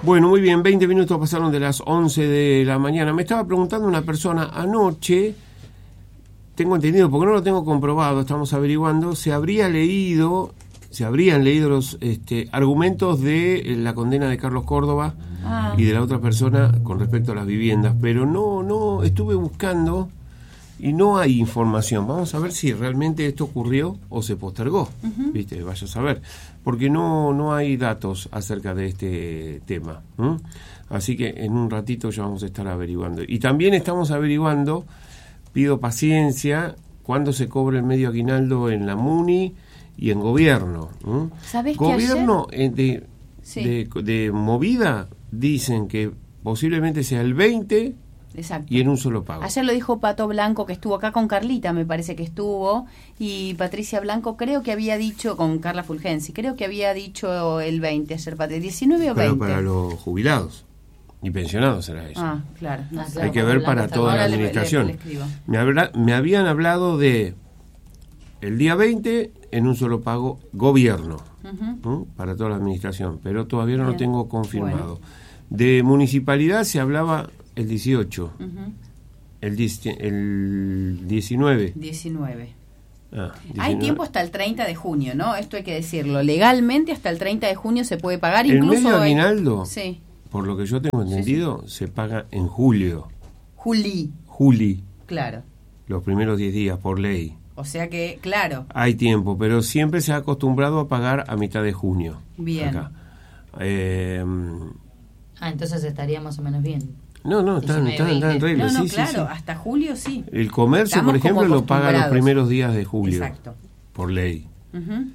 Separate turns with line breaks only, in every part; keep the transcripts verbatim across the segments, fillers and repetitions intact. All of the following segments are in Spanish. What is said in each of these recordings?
Bueno, muy bien, veinte minutos pasaron de las once de la mañana. Me estaba preguntando una persona anoche, tengo entendido, porque no lo tengo comprobado, estamos averiguando, se habría leído, se habrían leído los este, argumentos de la condena de Carlos Córdoba ah. y de la otra persona con respecto a las viviendas, pero no, no, estuve buscando y no hay información. Vamos a ver si realmente esto ocurrió o se postergó, uh-huh. ¿viste? Vaya a saber, porque no, no hay datos acerca de este tema. ¿eh? Así que en un ratito ya vamos a estar averiguando. Y también estamos averiguando, pido paciencia, cuándo se cobra el medio aguinaldo en la MUNI y en gobierno. ¿eh?
¿Sabés
gobierno
que ayer...
de,
sí.
de, de movida dicen que posiblemente sea el veinte.
Exacto.
Y en un solo pago.
Ayer lo dijo Pato Blanco, que estuvo acá con Carlita, me parece que estuvo, y Patricia Blanco creo que había dicho, con Carla Fulgensi, creo que había dicho el veinte ayer, Patricia, diecinueve o veinte.
Pero para los jubilados y pensionados será eso.
Ah, claro. No,
Hay
claro,
que ver
Blanco
para toda la administración. Le, le, le me, habrá, me habían hablado de el día veinte en un solo pago gobierno, uh-huh. ¿eh? Para toda la administración, pero todavía no Bien. Lo tengo confirmado. Bueno. De municipalidad se hablaba el dieciocho, uh-huh. el, diez, el diecinueve.
diecinueve.
Ah,
hay tiempo hasta el treinta de junio, ¿no? Esto hay que decirlo. Legalmente hasta el treinta de junio se puede pagar.
El
incluso
medio aguinaldo,
hay... sí.
por lo que yo tengo entendido, sí, sí. se paga en julio.
Juli.
Juli.
Claro.
Los primeros diez días, por ley.
O sea que, claro.
Hay tiempo, pero siempre se ha acostumbrado a pagar a mitad de junio.
Bien.
Acá. Eh,
ah, entonces estaría más o menos bien.
No, no, están, están, están en regla.
No, no,
sí,
claro,
sí, sí.
hasta julio sí.
El comercio, Estamos por ejemplo, lo paga los primeros días de julio.
Exacto.
Por ley.
Uh-huh.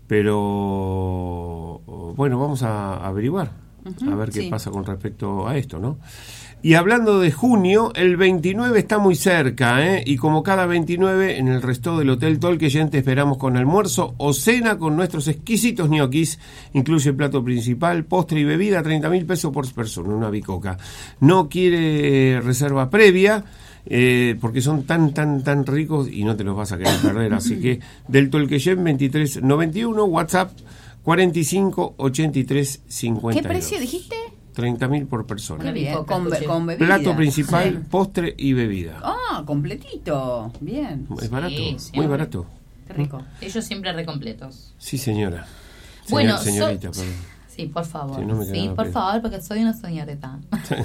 Pero, bueno, vamos a averiguar, uh-huh, a ver qué sí. pasa con respecto a esto, ¿no? Y hablando de junio, el veintinueve está muy cerca, ¿eh? Y como cada veintinueve, en el resto del Hotel Tolqueyen te esperamos con almuerzo o cena con nuestros exquisitos ñoquis. Incluye plato principal, postre y bebida, treinta mil pesos por persona, una bicoca. No quiere reserva previa, eh, porque son tan, tan, tan ricos y no te los vas a querer perder. Así que del Tolqueyen veintitrés noventa y uno, WhatsApp cuarenta y cinco ochenta y tres cincuenta y dos.
¿Qué precio dijiste?
treinta mil por persona.
Bien, con, con bebida.
Plato principal,
sí.
postre y bebida.
Ah, completito. Bien.
Es barato,
sí,
muy barato.
Qué rico.
Ellos siempre recompletos.
Sí, señora.
Bueno,
Señor, señorita,
so... Sí, por favor.
Sí, no me
sí por favor, porque soy una señorita.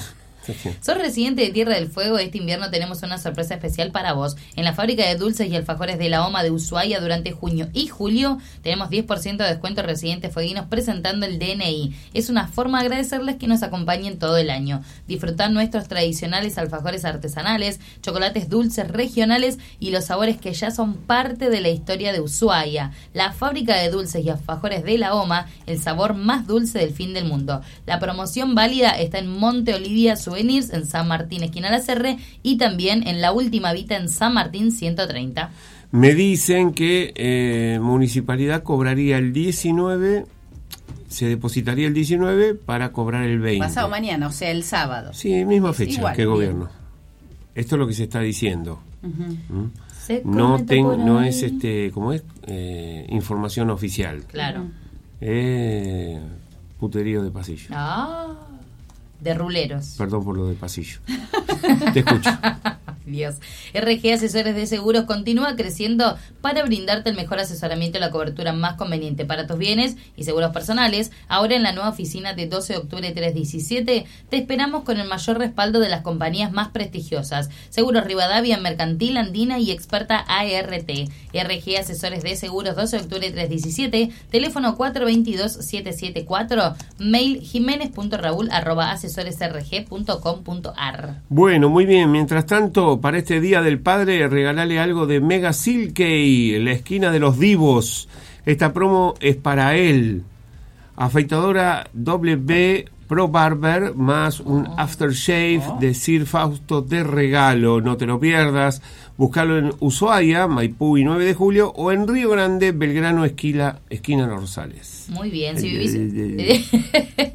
Sos residente de Tierra del Fuego. Este invierno tenemos una sorpresa especial para vos. En la fábrica de dulces y alfajores de la OMA de Ushuaia, durante junio y julio tenemos diez por ciento de descuento residentes fueguinos presentando el D N I. Es una forma de agradecerles que nos acompañen todo el año. Disfrutar nuestros tradicionales alfajores artesanales, chocolates dulces regionales y los sabores que ya son parte de la historia de Ushuaia. La fábrica de dulces y alfajores de la OMA, el sabor más dulce del fin del mundo. La promoción válida está en Monte Olivia Souvenirs en San Martín, esquina La Serre, y también en La Última Vita en San Martín ciento treinta.
Me dicen que eh, Municipalidad cobraría el diecinueve, se depositaría el diecinueve para cobrar el veinte.
Pasado mañana, o sea, el sábado.
Sí, misma fecha
igual,
que el
bien.
Gobierno. Esto es lo que se está diciendo.
Uh-huh.
¿Mm? No tengo, no es este, ¿cómo es? Eh, información oficial.
Claro.
Eh, puterío de pasillo.
Ah. De ruleros.
Perdón por lo de pasillo. Te escucho.
Dios. R G Asesores de Seguros continúa creciendo para brindarte el mejor asesoramiento y la cobertura más conveniente para tus bienes y seguros personales. Ahora en la nueva oficina de doce de octubre trescientos diecisiete te esperamos con el mayor respaldo de las compañías más prestigiosas. Seguros Rivadavia, Mercantil, Andina y Experta A R T. R G Asesores de Seguros, doce de octubre trescientos diecisiete, teléfono cuatro dos dos siete siete cuatro, mail jiménez punto raúl arroba asesoresrg punto com punto ar.
Bueno, muy bien. Mientras tanto, para este Día del Padre, regalale algo de Mega Silkey, la esquina de los divos. Esta promo es para él. Afeitadora W B Pro Barber más un aftershave de Sir Fausto de regalo. No te lo pierdas. Búscalo en Ushuaia, Maipú y nueve de julio, o en Río Grande, Belgrano, esquina, esquina Los Rosales.
Muy bien. Si
Eh,
vivís...
eh, eh,
Si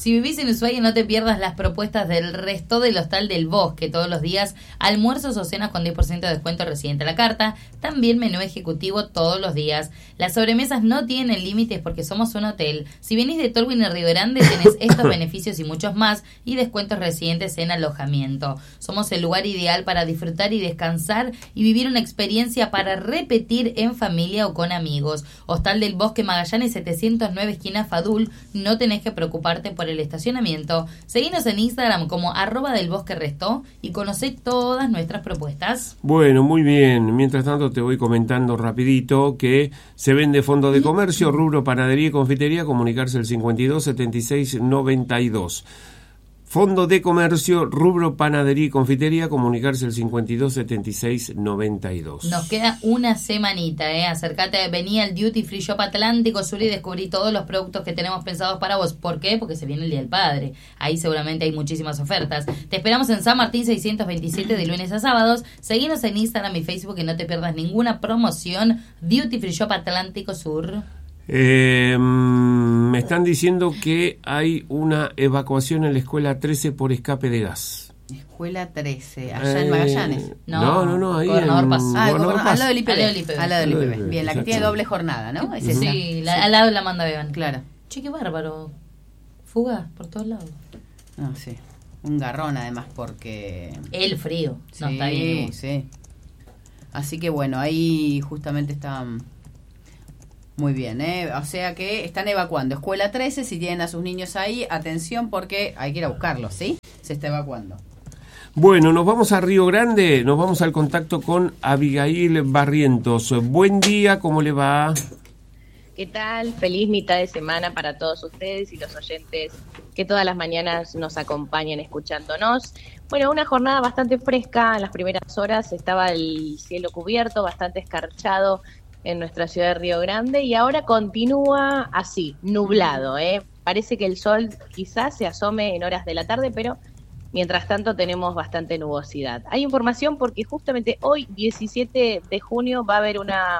Si vivís en Ushuaia, no te pierdas las propuestas del resto del Hostal del Bosque. Todos los días, almuerzos o cenas con diez por ciento de descuento residente a la carta. También menú ejecutivo todos los días. Las sobremesas no tienen límites porque somos un hotel. Si venís de Tolwyn y Río Grande, tenés estos beneficios y muchos más, y descuentos residentes en alojamiento. Somos el lugar ideal para disfrutar y descansar y vivir una experiencia para repetir en familia o con amigos. Hostal del Bosque, Magallanes setecientos nueve, esquina Fadul. No tenés que preocuparte por el estacionamiento. Seguinos en Instagram como arroba del Bosque Restó y conocé todas nuestras propuestas.
Bueno, muy bien. Mientras tanto te voy comentando rapidito que se vende fondo de comercio, rubro panadería y confitería, comunicarse el cincuenta y dos setenta y seis noventa y dos. Fondo de comercio, rubro panadería y confitería, comunicarse el cincuenta y dos setenta y seis noventa y dos.
Nos queda una semanita, ¿eh? Acércate, vení al Duty Free Shop Atlántico Sur y descubrí todos los productos que tenemos pensados para vos. ¿Por qué? Porque se viene el Día del Padre. Ahí seguramente hay muchísimas ofertas. Te esperamos en San Martín seiscientos veintisiete de lunes a sábados. Seguinos en Instagram y Facebook y no te pierdas ninguna promoción. Duty Free Shop Atlántico Sur.
Eh, me están diciendo que hay una evacuación en la escuela trece por escape de gas.
Escuela trece, allá
eh,
en Magallanes.
No, no, no, ahí
Gobernador
en
Paz.
Ah,
Gobernador
al
Paz.
lado del I P B.
Al lado del I P B.
Al lado del I P B.
Al lado del
Bien, la que tiene
exacto.
doble jornada, ¿no? Es
Sí,
esa.
la,
Sí.
al lado de la Manda Beban.
Claro.
Che, qué bárbaro. Fuga por todos lados.
No, sí. Un garrón además porque...
El frío. No
sí,
está bien.
sí. Así que bueno, ahí justamente está muy bien, ¿eh? O sea que están evacuando. Escuela trece, si tienen a sus niños ahí, atención porque hay que ir a buscarlos, ¿sí? Se está evacuando.
Bueno, nos vamos a Río Grande, nos vamos al contacto con Abigail Barrientos. Buen día, ¿cómo le va?
¿Qué tal? Feliz mitad de semana para todos ustedes y los oyentes que todas las mañanas nos acompañan escuchándonos. Bueno, una jornada bastante fresca. En las primeras horas estaba el cielo cubierto, bastante escarchado en nuestra ciudad de Río Grande y ahora continúa así, nublado, ¿eh? Parece que el sol quizás se asome en horas de la tarde, pero mientras tanto tenemos bastante nubosidad. Hay información porque justamente hoy, diecisiete de junio, va a haber una...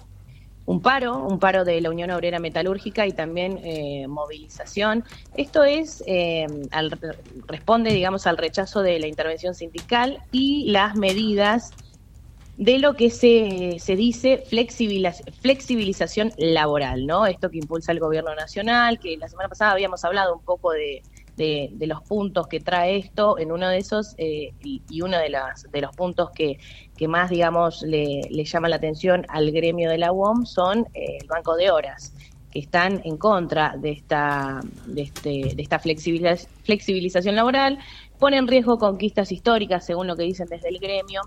un paro, un paro de la Unión Obrera Metalúrgica y también eh, movilización. Esto es eh, al, responde, digamos, al rechazo de la intervención sindical y las medidas de lo que se, se dice flexibiliz- flexibilización laboral, ¿no? Esto que impulsa el gobierno nacional, que la semana pasada habíamos hablado un poco de, de, de los puntos que trae esto, en uno de esos, eh, y, y uno de, las, de los puntos que, que más, digamos, le, le llama la atención al gremio de la U O M son eh, el banco de horas, que están en contra de esta, de este, de esta flexibiliz- flexibilización laboral, pone en riesgo conquistas históricas, según lo que dicen desde el gremio,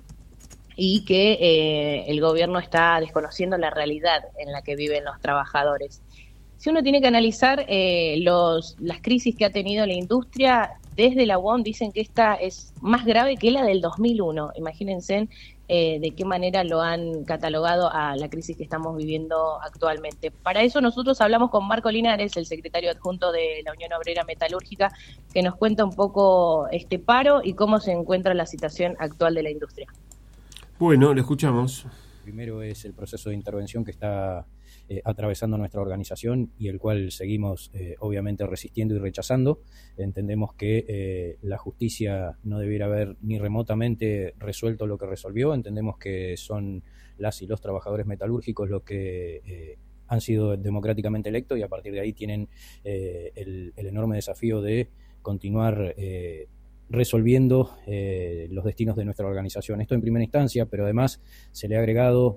y que eh, el gobierno está desconociendo la realidad en la que viven los trabajadores. Si uno tiene que analizar eh, los, las crisis que ha tenido la industria, desde la U O M dicen que esta es más grave que la del dos mil uno. Imagínense eh, de qué manera lo han catalogado a la crisis que estamos viviendo actualmente. Para eso nosotros hablamos con Marco Linares, el secretario adjunto de la Unión Obrera Metalúrgica, que nos cuenta un poco este paro y cómo se encuentra la situación actual de la industria.
Bueno, le escuchamos.
Primero es el proceso de intervención que está eh, atravesando nuestra organización y el cual seguimos eh, obviamente resistiendo y rechazando. Entendemos que eh, la justicia no debiera haber ni remotamente resuelto lo que resolvió. Entendemos que son las y los trabajadores metalúrgicos los que eh, han sido democráticamente electos y a partir de ahí tienen eh, el, el enorme desafío de continuar eh, resolviendo eh, los destinos de nuestra organización. Esto en primera instancia, pero además se le ha agregado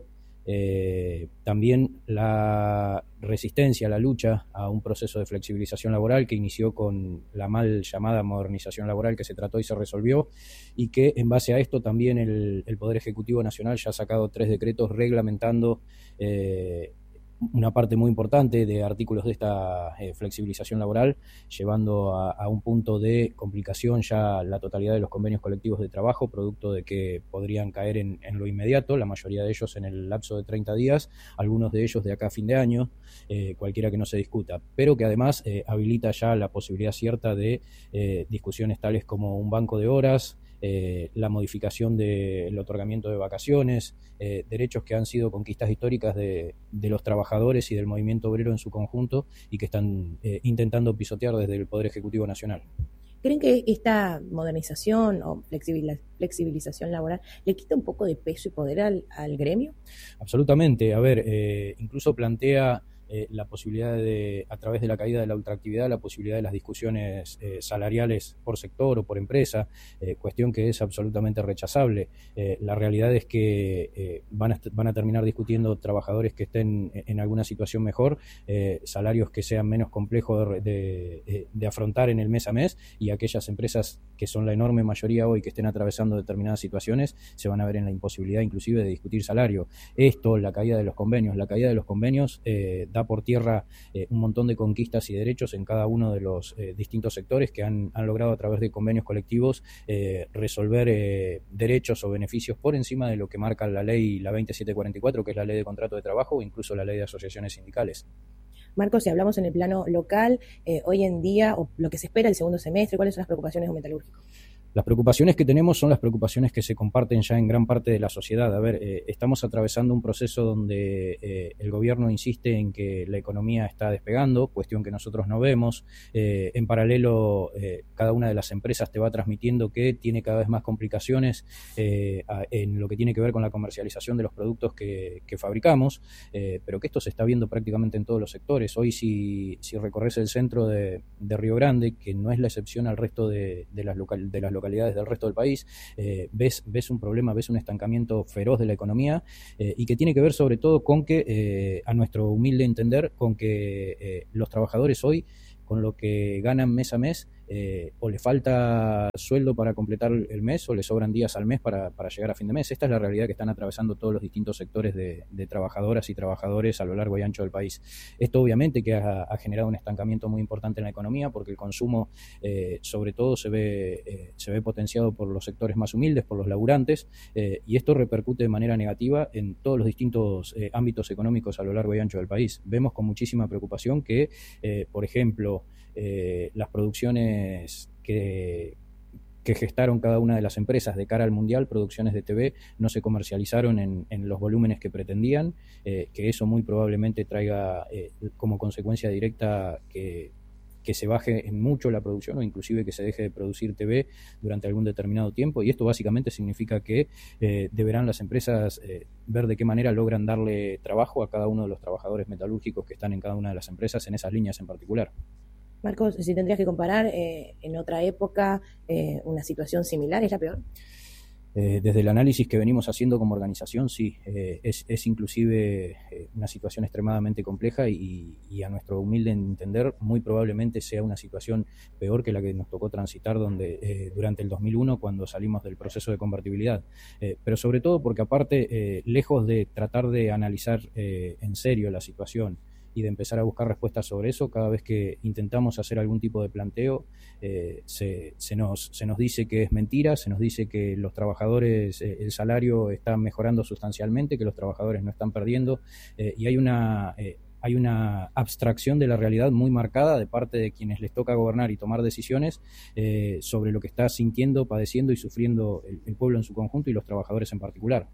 eh, también la resistencia, la lucha a un proceso de flexibilización laboral que inició con la mal llamada modernización laboral que se trató y se resolvió, y que en base a esto también el, el Poder Ejecutivo Nacional ya ha sacado tres decretos reglamentando eh, una parte muy importante de artículos de esta eh, flexibilización laboral, llevando a, a un punto de complicación ya la totalidad de los convenios colectivos de trabajo, producto de que podrían caer en, en lo inmediato, la mayoría de ellos en el lapso de treinta días, algunos de ellos de acá a fin de año, eh, cualquiera que no se discuta, pero que además eh, habilita ya la posibilidad cierta de eh, discusiones tales como un banco de horas, eh, la modificación del otorgamiento de vacaciones, eh, derechos que han sido conquistas históricas de, de los trabajadores y del movimiento obrero en su conjunto y que están eh, intentando pisotear desde el Poder Ejecutivo Nacional.
¿Creen que esta modernización o flexibilización laboral le quita un poco de peso y poder al, al gremio?
Absolutamente. A ver, eh, incluso plantea eh, la posibilidad de, a través de la caída de la ultraactividad, la posibilidad de las discusiones eh, salariales por sector o por empresa, eh, cuestión que es absolutamente rechazable. Eh, la realidad es que eh, van, a, van a terminar discutiendo trabajadores que estén en alguna situación mejor, eh, salarios que sean menos complejos de, de, de afrontar en el mes a mes, y aquellas empresas que son la enorme mayoría hoy que estén atravesando determinadas situaciones se van a ver en la imposibilidad inclusive de discutir salario. Esto, la caída de los convenios, la caída de los convenios eh, da por tierra eh, un montón de conquistas y derechos en cada uno de los eh, distintos sectores que han, han logrado a través de convenios colectivos eh, resolver eh, derechos o beneficios por encima de lo que marca la ley, la veintisiete cuarenta y cuatro, que es la ley de contrato de trabajo, o incluso la ley de asociaciones sindicales.
Marcos, si hablamos en el plano local, eh, hoy en día, o lo que se espera el segundo semestre, ¿cuáles son las preocupaciones de un metalúrgico?
Las preocupaciones que tenemos son las preocupaciones que se comparten ya en gran parte de la sociedad. A ver, eh, estamos atravesando un proceso donde eh, el gobierno insiste en que la economía está despegando, cuestión que nosotros no vemos. Eh, en paralelo, eh, cada una de las empresas te va transmitiendo que tiene cada vez más complicaciones eh, a, en lo que tiene que ver con la comercialización de los productos que, que fabricamos, eh, pero que esto se está viendo prácticamente en todos los sectores. Hoy, si, si recorres el centro de, de Río Grande, que no es la excepción al resto de, de las local, de las localidades del resto del país, eh, ves, ves un problema, ves un estancamiento feroz de la economía eh, y que tiene que ver sobre todo con que, eh, a nuestro humilde entender, con que eh, los trabajadores hoy, con lo que ganan mes a mes, eh, o le falta sueldo para completar el mes o le sobran días al mes para, para llegar a fin de mes. Esta es la realidad que están atravesando todos los distintos sectores de, de trabajadoras y trabajadores a lo largo y ancho del país. Esto obviamente que ha, ha generado un estancamiento muy importante en la economía, porque el consumo eh, sobre todo se ve, eh, se ve potenciado por los sectores más humildes, por los laburantes, eh, y esto repercute de manera negativa en todos los distintos eh, ámbitos económicos a lo largo y ancho del país. Vemos con muchísima preocupación que, eh, por ejemplo, eh, las producciones que, que gestaron cada una de las empresas de cara al Mundial, producciones de T V, no se comercializaron en, en los volúmenes que pretendían, eh, que eso muy probablemente traiga eh, como consecuencia directa que, que se baje en mucho la producción o inclusive que se deje de producir T V durante algún determinado tiempo, y esto básicamente significa que eh, deberán las empresas eh, ver de qué manera logran darle trabajo a cada uno de los trabajadores metalúrgicos que están en cada una de las empresas en esas líneas en particular.
Marcos, si tendrías que comparar eh, en otra época eh, una situación similar, ¿es la peor?
Eh, desde el análisis que venimos haciendo como organización, sí, eh, es, es inclusive eh, una situación extremadamente compleja y, y a nuestro humilde entender muy probablemente sea una situación peor que la que nos tocó transitar donde, eh, durante el dos mil uno cuando salimos del proceso de convertibilidad. Eh, pero sobre todo porque aparte, eh, lejos de tratar de analizar eh, en serio la situación y de empezar a buscar respuestas sobre eso, cada vez que intentamos hacer algún tipo de planteo, eh, se, se, nos, se nos dice que es mentira, se nos dice que los trabajadores, eh, el salario está mejorando sustancialmente, que los trabajadores no están perdiendo, eh, y hay una, eh, hay una abstracción de la realidad muy marcada de parte de quienes les toca gobernar y tomar decisiones eh, sobre lo que está sintiendo, padeciendo y sufriendo el, el pueblo en su conjunto y los trabajadores en particular.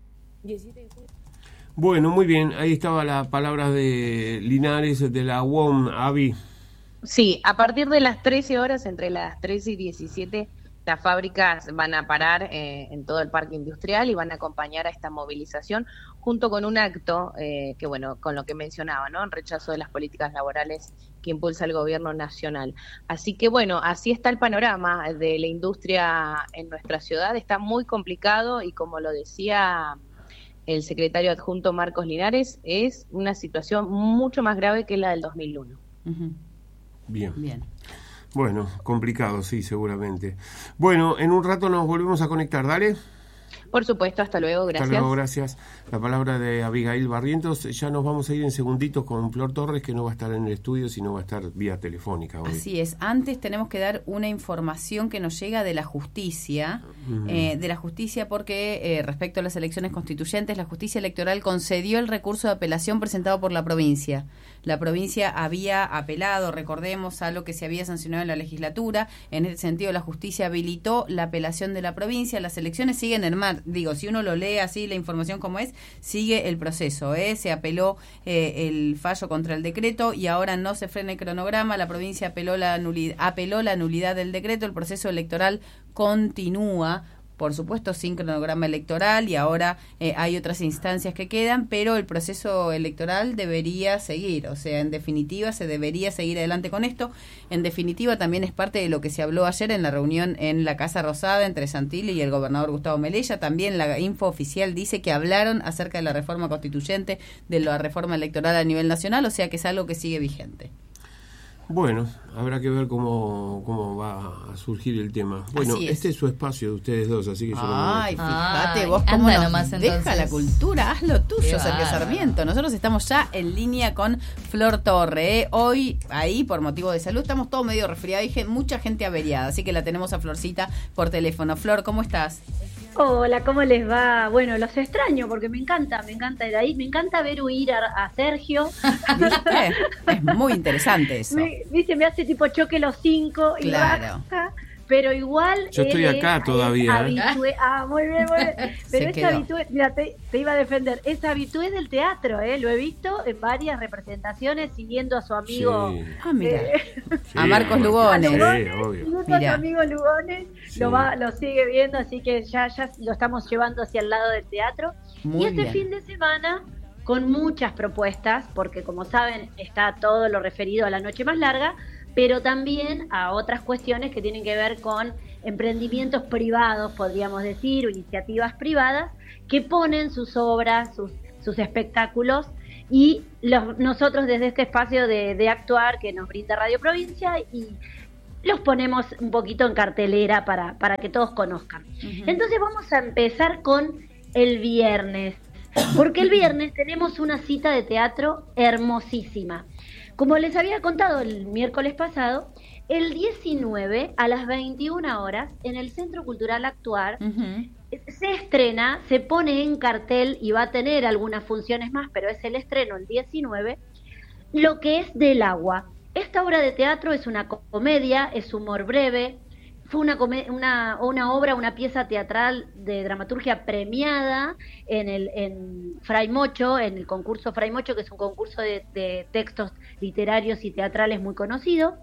Bueno, muy bien, ahí estaba la palabra de Linares, de la U O M, Avi.
Sí, a partir de las trece horas, entre las trece y diecisiete, las fábricas van a parar eh, en todo el parque industrial y van a acompañar a esta movilización junto con un acto eh, que, bueno, con lo que mencionaba, ¿no? En rechazo de las políticas laborales que impulsa el gobierno nacional. Así que, bueno, así está el panorama de la industria en nuestra ciudad. Está muy complicado y, como lo decía el secretario adjunto Marcos Linares, es una situación mucho más grave que la del dos mil uno.
Uh-huh.
Bien.
Bien.
Bueno, complicado, sí, seguramente. Bueno, en un rato nos volvemos a conectar, ¿dale?
Por supuesto, hasta luego, gracias.
Hasta luego, gracias. La palabra de Abigail Barrientos. Ya nos vamos a ir en segunditos con Flor Torres, que no va a estar en el estudio, sino va a estar vía telefónica hoy.
Así es. Antes tenemos que dar una información que nos llega de la justicia, uh-huh. eh, de la justicia porque eh, respecto a las elecciones constituyentes, la justicia electoral concedió el recurso de apelación presentado por la provincia. La provincia había apelado, recordemos, a lo que se había sancionado en la legislatura. En ese sentido, la justicia habilitó la apelación de la provincia. Las elecciones siguen en mar. Digo, si uno lo lee así, la información como es, sigue el proceso. ¿eh? Se apeló eh, el fallo contra el decreto y ahora no se frena el cronograma. La provincia apeló la nulidad, apeló la nulidad del decreto. El proceso electoral continúa. Por supuesto, sin cronograma electoral y ahora eh, hay otras instancias que quedan, pero el proceso electoral debería seguir, o sea, en definitiva se debería seguir adelante con esto. En definitiva, también es parte de lo que se habló ayer en la reunión en la Casa Rosada entre Santilli y el gobernador Gustavo Melella. También la info oficial dice que hablaron acerca de la reforma constituyente, de la reforma electoral a nivel nacional, o sea que es algo que sigue vigente.
Bueno, habrá que ver cómo, cómo va a surgir el tema. Bueno, es. este es su espacio de ustedes dos, así que yo
Ay,
lo
fíjate
Ay,
vos cómo nos
nomás,
deja
entonces.
la cultura, haz lo tuyo,
Qué
Sergio
bárbaro.
Sarmiento. Nosotros estamos ya en línea con Flor Torre. ¿eh? Hoy, ahí, por motivo de salud, estamos todos medio resfriados y mucha gente averiada, así que la tenemos a Florcita por teléfono. Flor, ¿cómo estás?
Hola, ¿cómo les va? Bueno, los extraño porque me encanta, me encanta ir ahí, me encanta ver huir a, a Sergio.
¿Viste? Es muy interesante eso.
Me, ¿viste? Me hace tipo choque los cinco y
Claro.
baja, pero igual...
Yo estoy
él
acá
es-
todavía,
es
¿eh?
habitué- Ah, muy bien, muy bien.
Se
Pero es
quedó.
habitué, mira, te, te iba a defender, es habitué del teatro, ¿eh? Lo he visto en varias representaciones siguiendo a su amigo...
Sí.
Ah, mira.
eh,
Sí,
A Marcos
bueno,
Lugones.
Sí,
Lugones,
obvio.
y a
Mirá.
su amigo Lugones,
Sí.
lo, va, lo sigue viendo, así que ya, ya lo estamos llevando hacia el lado del teatro.
Muy
y este
bien.
fin de semana, con muchas propuestas, porque como saben, está todo lo referido a la noche más larga, pero también a otras cuestiones que tienen que ver con emprendimientos privados, podríamos decir, o iniciativas privadas, que ponen sus obras, sus, sus espectáculos, y los, nosotros desde este espacio de, de actuar que nos brinda Radio Provincia, y los ponemos un poquito en cartelera para, para que todos conozcan.
Ujú.
Entonces vamos a empezar con el viernes, porque el viernes tenemos una cita de teatro hermosísima. Como les había contado el miércoles pasado, el diecinueve a las veintiuna horas en el Centro Cultural Actuar
Ujú.
se estrena, se pone en cartel y va a tener algunas funciones más, pero es el estreno el diecinueve, lo que es Del Agua. Esta obra de teatro es una comedia, es humor breve, fue una, come- una, una obra, una pieza teatral de dramaturgia premiada en el en Fray Mocho, en el concurso Fray Mocho, que es un concurso de, de textos literarios y teatrales muy conocido.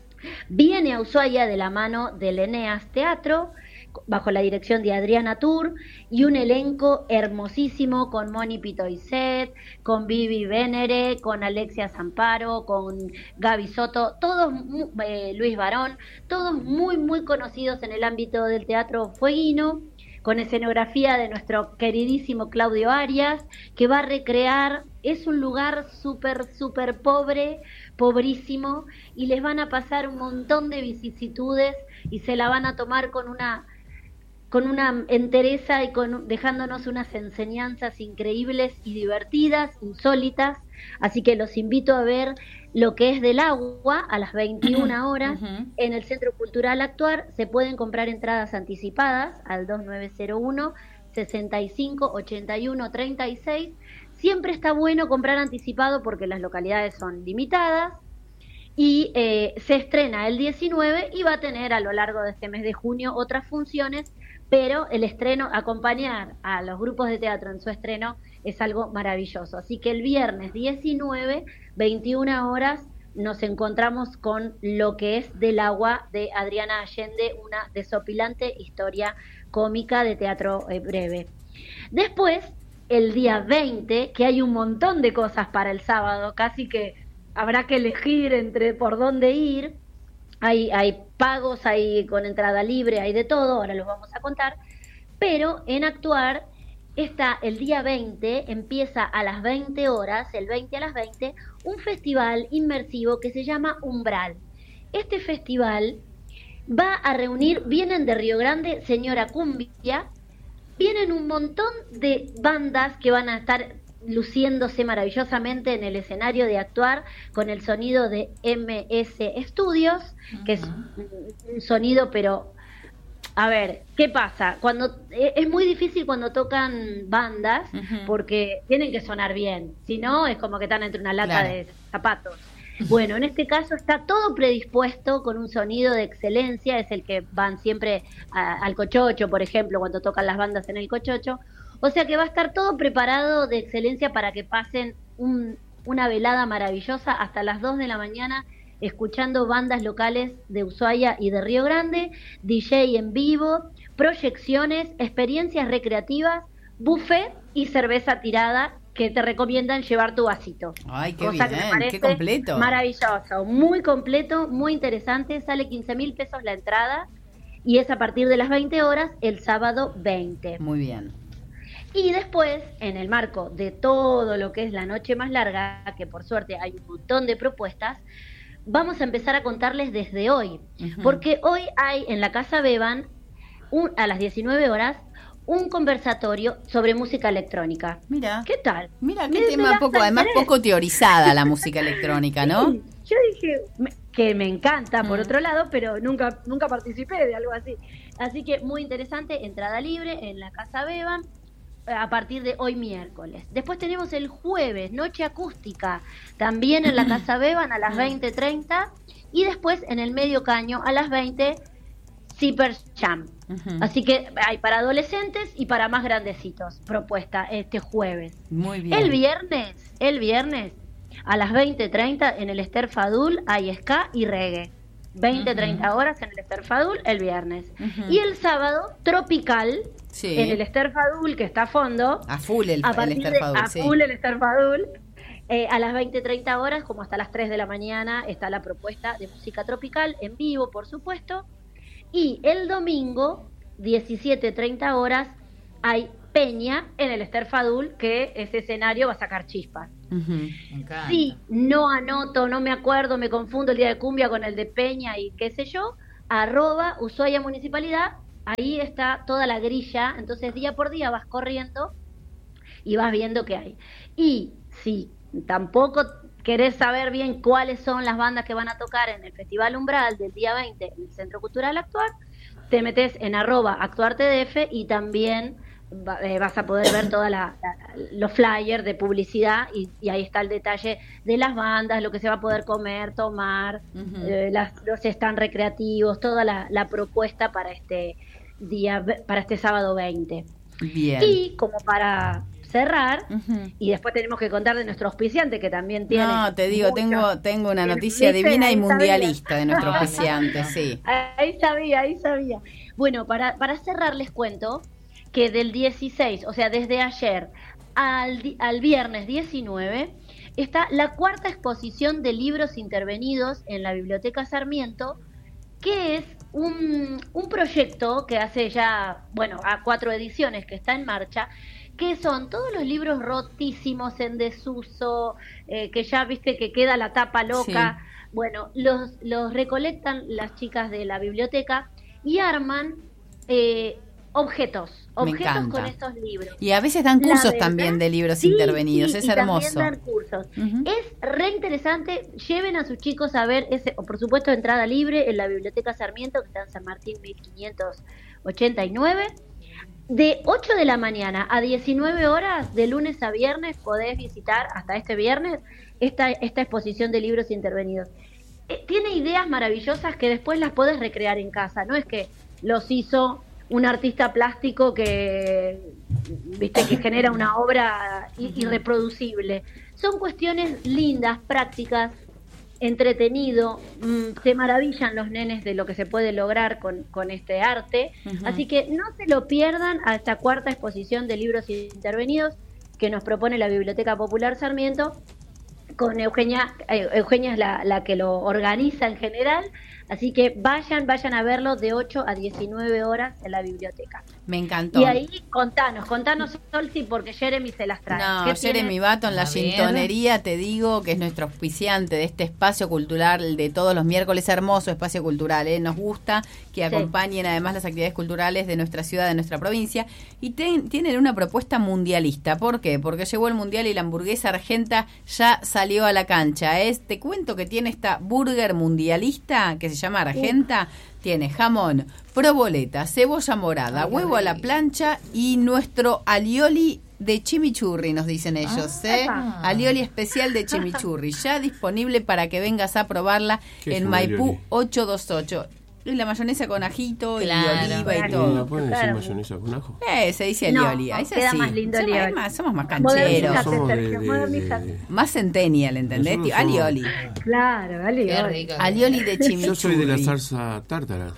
Viene a Ushuaia de la mano del Eneas Teatro, bajo la dirección de Adriana Tur, y un elenco hermosísimo con Moni Pitoiset, con Vivi Venere, con Alexia Zamparo, con Gaby Soto, todos, mu- eh, Luis Barón, todos muy, muy conocidos en el ámbito del teatro fueguino, con escenografía de nuestro queridísimo Claudio Arias, que va a recrear, es un lugar súper, súper pobre, pobrísimo, y les van a pasar un montón de vicisitudes y se la van a tomar con una con una entereza y con dejándonos unas enseñanzas increíbles y divertidas, insólitas. Así que los invito a ver lo que es Del Agua a las veintiuna horas
Ujú.
en el Centro Cultural Actuar. Se pueden comprar entradas anticipadas al dos nueve cero uno, sesenta y cinco, ochenta y uno, treinta y seis. Siempre está bueno comprar anticipado porque las localidades son limitadas. Y eh, se estrena el diecinueve y va a tener a lo largo de este mes de junio otras funciones, pero el estreno, acompañar a los grupos de teatro en su estreno es algo maravilloso. Así que el viernes diecinueve, veintiuna horas, nos encontramos con lo que es Del Agua de Adriana Allende, una desopilante historia cómica de teatro eh, breve. Después, el día veinte, que hay un montón de cosas para el sábado, casi que habrá que elegir entre por dónde ir. Hay, hay pagos, hay con entrada libre, hay de todo, ahora los vamos a contar. Pero en Actuar está el día veinte, empieza a las veinte horas, el veinte a las veinte, un festival inmersivo que se llama Umbral. Este festival va a reunir, vienen de Río Grande, Señora Cumbia, vienen un montón de bandas que van a estar luciéndose maravillosamente en el escenario de Actuar con el sonido de M S Studios, uh-huh. que es un sonido, pero a ver, ¿qué pasa? Cuando es muy difícil cuando tocan bandas, uh-huh. porque tienen que sonar bien, si no es como que están entre una lata claro. de zapatos. Bueno, en este caso está todo predispuesto con un sonido de excelencia, es el que van siempre a, al Cochocho, por ejemplo, cuando tocan las bandas en el Cochocho. O sea que va a estar todo preparado de excelencia para que pasen un, una velada maravillosa hasta las dos de la mañana, escuchando bandas locales de Ushuaia y de Río Grande, D J en vivo, proyecciones, experiencias recreativas, buffet y cerveza tirada, que te recomiendan llevar tu vasito.
Ay, qué
Cosa
bien,
que me parece
qué completo.
Maravilloso, muy completo, muy interesante, sale quince mil pesos la entrada y es a partir de las veinte horas el sábado veinte.
Muy bien.
Y después, en el marco de todo lo que es la noche más larga, que por suerte hay un montón de propuestas, vamos a empezar a contarles desde hoy, uh-huh. porque hoy hay en la Casa Beban, un, a las diecinueve horas, un conversatorio sobre música electrónica.
Mira.
¿Qué tal?
Mira, qué me, tema me poco, además interés. Poco teorizada la música electrónica, ¿no?
Sí, yo dije me, que me encanta, por uh-huh. otro lado, pero nunca nunca participé de algo así. Así que muy interesante, entrada libre en la Casa Beban, a partir de hoy miércoles. Después tenemos el jueves, noche acústica, también en la Casa Beban a las veinte treinta, y después en el Medio Caño a las veinte, Zippers Jam. Uh-huh. Así que hay para adolescentes y para más grandecitos, propuesta este jueves.
Muy bien.
El viernes, el viernes a las veinte treinta en el Esther Fadul hay ska y reggae. veinte treinta uh-huh. horas en el Esther Fadul el viernes. Uh-huh. Y el sábado, Tropical, sí. en el Esther Fadul, que está a fondo.
A full el,
a
el Esther Fadul.
A
sí.
full el Esther Fadul. Eh, a las veinte treinta horas, como hasta las tres de la mañana, está la propuesta de música tropical, en vivo, por supuesto. Y el domingo, diecisiete treinta horas, hay Peña en el Esther Fadul, que ese escenario va a sacar chispas.
Uh-huh.
Sí, no anoto, no me acuerdo, me confundo el día de cumbia con el de Peña y qué sé yo, arroba Ushuaia Municipalidad, ahí está toda la grilla, entonces día por día vas corriendo y vas viendo qué hay. Y si tampoco querés saber bien cuáles son las bandas que van a tocar en el Festival Umbral del día veinte en el Centro Cultural Actuar, te metes en arroba actuartdf y también eh, vas a poder ver todos los flyers de publicidad y, y ahí está el detalle de las bandas, lo que se va a poder comer, tomar, uh-huh. eh, las, los stands recreativos, toda la, la propuesta para este día, para este sábado veinte.
Bien.
Y como para cerrar, uh-huh. y después tenemos que contar de nuestro auspiciante que también tiene.
No, te digo,
mucho.
tengo tengo una noticia divina y mundialista sabía. De nuestro auspiciante, sí.
Ahí sabía, ahí sabía. Bueno, para, para cerrar les cuento que del dieciséis, o sea, desde ayer al, al viernes diecinueve, está la cuarta exposición de libros intervenidos en la Biblioteca Sarmiento, que es un, un proyecto que hace ya, bueno, a cuatro ediciones que está en marcha, que son todos los libros rotísimos, en desuso, eh, que ya viste que queda la tapa loca. Sí. Bueno, los, los recolectan las chicas de la biblioteca y arman eh, objetos, objetos con estos libros.
Y a veces dan cursos también de libros sí, intervenidos, sí, es
y
hermoso.
También dan cursos. Uh-huh. Es re interesante, lleven a sus chicos a ver, ese, o por supuesto entrada libre en la Biblioteca Sarmiento, que está en San Martín mil quinientos ochenta y nueve. De ocho de la mañana a diecinueve horas, de lunes a viernes, podés visitar, hasta este viernes, esta, esta exposición de libros intervenidos. Eh, tiene ideas maravillosas que después las podés recrear en casa, no es que los hizo un artista plástico que, viste, que genera una obra irreproducible. Son cuestiones lindas, prácticas, entretenido, mmm, se maravillan los nenes de lo que se puede lograr con, con este arte, uh-huh. Así que no se lo pierdan a esta cuarta exposición de libros intervenidos que nos propone la Biblioteca Popular Sarmiento, con Eugenia, eh, Eugenia es la, la que lo organiza en general, Así que vayan, vayan a verlo de ocho a diecinueve horas en la biblioteca.
Me encantó.
Y ahí contanos, contanos, Solsi, porque Jeremy se las trae.
No, Jeremy Button, la Gintonería, te digo que es nuestro auspiciante de este espacio cultural de todos los miércoles, hermoso espacio cultural, ¿eh? Nos gusta que acompañen sí. además las actividades culturales de nuestra ciudad, de nuestra provincia, y ten, tienen una propuesta mundialista. ¿Por qué? Porque llegó el mundial y la hamburguesa argenta ya salió a la cancha. ¿eh? Te cuento que tiene esta burger mundialista que se llama Argenta. Uh. Tiene jamón, proboleta, cebolla morada, Ay, huevo a la plancha y nuestro alioli de chimichurri, nos dicen ellos. Ah, ¿eh? Alioli especial de chimichurri, ya disponible para que vengas a probarla en Maipú alioli? ochocientos veintiocho. Y la mayonesa con ajito claro, y oliva claro. y todo.
¿No pueden decir mayonesa con ajo?
Eh, se dice alioli.
No,
es
queda
así.
más lindo
somos,
alioli.
Más, somos más cancheros.
Somos de, de, de,
más centennial, ¿entendés? Somos, alioli.
Claro, alioli.
Alioli de chimichurri.
Yo soy de la salsa tártara.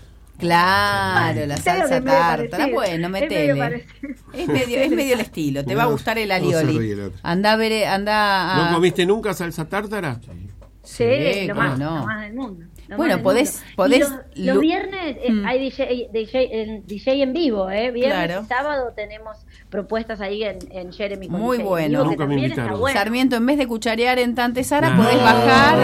Claro, la salsa tártara. Bueno, metele. Es medio, es medio el estilo. Te va a gustar el alioli. Anda a ver, anda a...
¿No comiste nunca salsa tártara?
Sí, sí lo, más, no. lo más del mundo.
Bueno, podés... podés
los, los viernes eh, mm. hay D J, D J, en, D J en vivo, ¿eh? Viernes claro. y sábado tenemos propuestas ahí en, en Jeremy. Con
Muy
D J
bueno.
Nunca me invitaron.
Bueno. Sarmiento, en vez de cucharear en Tantesara, no. podés bajar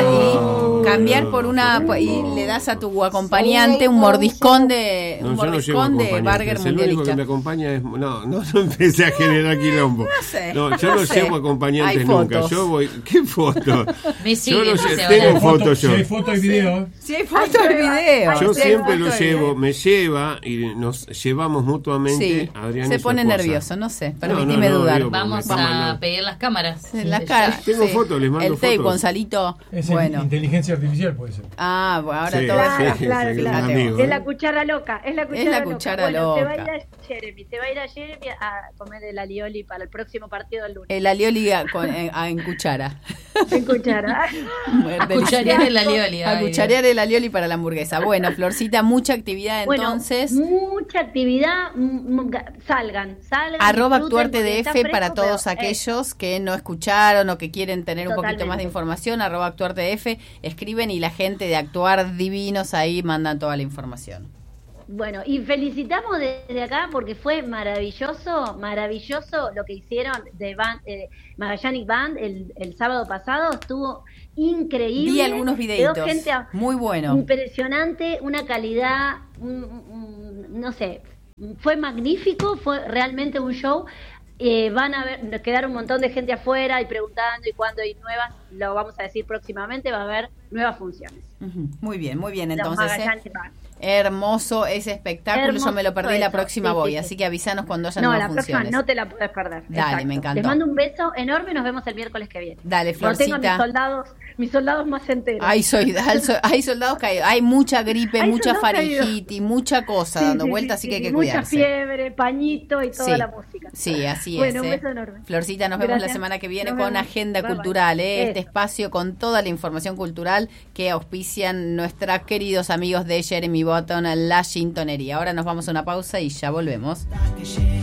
y cambiar por una... y le das a tu acompañante un mordiscón de
no,
un mordiscón
no
de burger mundialista.
El único que me acompaña es... No, no, no empecé a generar quilombo.
No sé.
No, yo no, no sé. llevo acompañantes nunca. Yo voy... ¿Qué foto?
Me sigue,
yo no
sé,
tengo fotos yo.
Si hay fotos y video.
Si hay fotos y video.
Yo siempre lo llevo, me lleva y nos llevamos mutuamente.
Sí.
Adrián
se
y su
pone
esposa.
nervioso, no sé, permitime
no, no, no,
dudar.
digo,
Vamos a pedir las cámaras.
En las caras.
Tengo
sí.
fotos, les mando
el
fotos.
tape, Gonzalito.
Es
bueno.
inteligencia artificial puede ser.
Ah, bueno, ahora
sí,
todo
sí,
es
sí,
claro,
sí,
claro.
Amigo,
es
¿eh?
la cuchara loca, es la cuchara,
es la
loca.
cuchara
bueno,
loca.
Se va a ir a Jeremy, se va a ir a Jeremy a comer el alioli para el próximo partido del lunes.
El alioli a, con, en, a, en cuchara.
En cuchara.
A cucharear el alioli.
A cucharear el alioli para la hamburguesa. Bueno, Florcita, mucha actividad
bueno,
entonces.
Mucha actividad. M- salgan, salgan.
Arroba Actuarte D F
fresco,
para todos
pero,
aquellos eh. que no escucharon o que quieren tener
Totalmente.
un poquito más de información. Arroba Actuarte D F. Escriben y la gente de Actuar Divinos ahí mandan toda la información.
Bueno, y felicitamos desde acá porque fue maravilloso, maravilloso lo que hicieron de band, eh, Magallanes Band el, el sábado pasado, estuvo increíble.
Vi algunos videitos,
gente a,
muy bueno.
Impresionante, una calidad, un, un, no sé, fue magnífico, fue realmente un show. Eh, van a ver, quedar un montón de gente afuera y preguntando y cuándo hay nuevas, lo vamos a decir próximamente, va a haber nuevas funciones.
Uh-huh. Muy bien, muy bien, entonces eh,
Band.
Hermoso ese espectáculo,
Hermoso
yo me lo perdí,
eso.
la próxima
sí,
voy,
sí,
así
sí.
que avisanos cuando haya
no,
nuevas
la
funciones.
próxima no te la puedes perder.
Dale,
Exacto.
me encantó.
Les mando un beso enorme y nos vemos el miércoles que viene.
Dale, Florcita.
No tengo mis soldados, mis soldados más enteros.
Hay, soy, hay soldados caídos, hay mucha gripe, hay mucha faringitis, mucha cosa sí, dando sí, vueltas, sí, así que hay que
mucha
cuidarse.
Mucha fiebre, pañito y toda
sí,
la música.
Sí, así
bueno,
es.
Bueno, un
eh.
beso enorme.
Florcita, nos
Gracias.
vemos la semana que viene
nos
con
vemos.
Agenda
Bye,
Cultural,
bye.
Eh, este espacio con toda la información cultural que auspician nuestros queridos amigos de Jeremy Button, La Gintonería. Ahora nos vamos a una pausa y ya volvemos.